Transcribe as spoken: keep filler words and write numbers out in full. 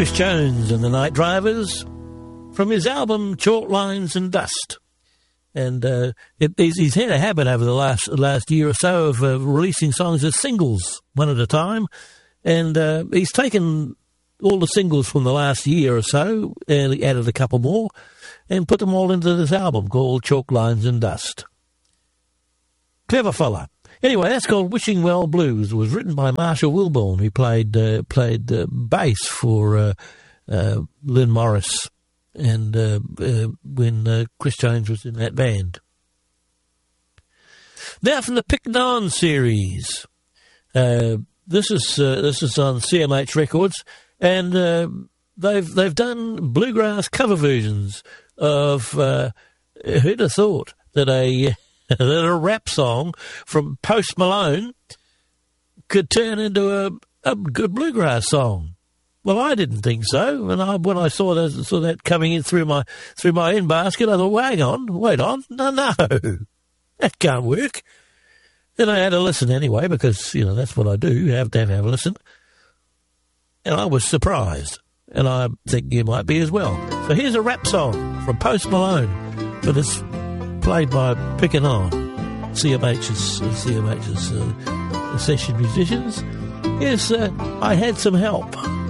Chris Jones and the Night Drivers from his album Chalk Lines and Dust. And uh, it, he's, he's had a habit over the last last year or so of uh, releasing songs as singles, one at a time. And uh, he's taken all the singles from the last year or so, and he added a couple more, and put them all into this album called Chalk Lines and Dust. Clever fella. Anyway, that's called Wishing Well Blues. It was written by Marshall Wilborn, who played uh, played uh, bass for uh, uh, Lynn Morris and uh, uh, when uh, Chris Jones was in that band. Now from the Picton series. Uh, this is uh, this is on C M H Records, and uh, they've they've done bluegrass cover versions of uh, who'd have thought that a that a rap song from Post Malone could turn into a, a good bluegrass song. Well, I didn't think so, and I, when I saw that, saw that coming in through my through my in basket, I thought, well, hang on, wait on, no, no, that can't work. Then I had a listen anyway, because you know that's what I do. You have to have, have a listen, and I was surprised, and I think you might be as well. So here's a rap song from Post Malone, but it's played by Pickin' On, C M H's C M H's uh, session musicians. Yes, uh, I had some help.